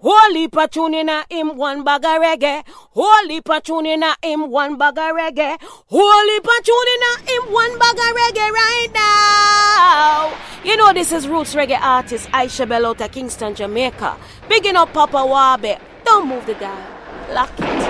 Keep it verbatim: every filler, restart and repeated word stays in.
Holy patrunina him one bag of reggae. Holy patrunina him one bag of reggae. Holy patrunina him one bag of reggae right now. You know this is Roots Reggae artist Aisha Bell out of Kingston, Jamaica. Bigging up Papa Wabe. Don't move the dial. Lock it.